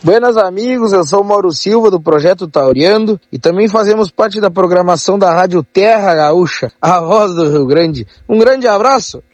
Buenas amigos, eu sou o Mauro Silva do Projeto Tauriando e também fazemos parte da programação da Rádio Terra Gaúcha, a voz do Rio Grande. Um grande abraço!